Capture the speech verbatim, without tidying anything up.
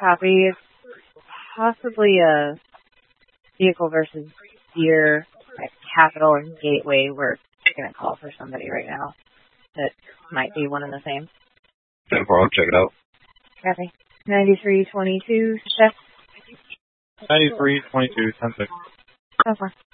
Copy. It's possibly a vehicle versus gear at Capital and Gateway. We're going to call for somebody right now that might be one and the same. ten four, I'll check it out. Copy. ninety-three twenty-two, Chef. ninety-three twenty-two, ten six. So far.